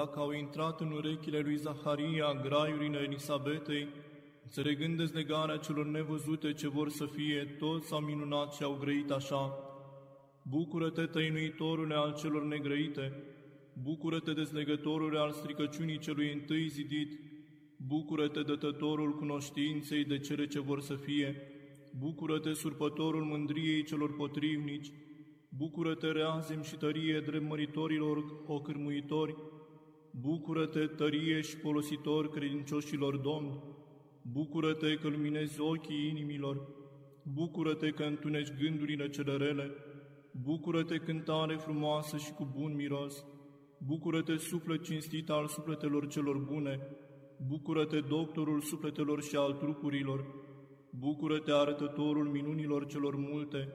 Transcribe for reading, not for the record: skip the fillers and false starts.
Dacă au intrat în urechile lui Zaharia graiurile Elisabetei, înțelegând dezlegarea celor nevăzute ce vor să fie, toți s-au minunat și au grăit așa: Bucură-te, tăinuitorule al celor negrăite! Bucură-te, dezlegătorule al stricăciunii celui întâi zidit! Bucură-te, dătătorul cunoștinței de cele ce vor să fie! Bucură-te, surpătorul mândriei celor potrivnici! Bucură-te, reazim și tărie dreptmăritorilor ocârmuitori! Bucură-te, tărie și folositor credincioșilor Domni! Bucură-te că luminezi ochii inimilor! Bucură-te că întunești gândurile cele rele! Bucură-te, cântare frumoasă și cu bun miros! Bucură-te, suflet cinstit al sufletelor celor bune! Bucură-te, doctorul sufletelor și al trupurilor! Bucură-te, arătătorul minunilor celor multe!